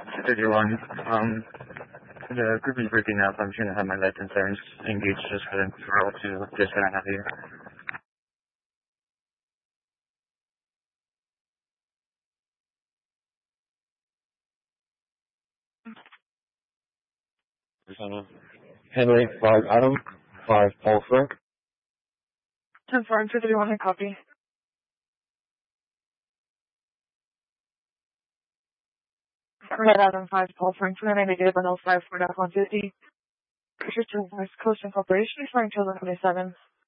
31. The group is breaking up. I'm trying to have my lights and sirens engaged just for them to roll to this that I have here. Henry, 5 Adam, 5 Paul Frank. 10-4 and 231, copy. Red Adam 5 Paul Frank, 29 105 for 150. Picture to West Coast Incorporation, referring to 1127.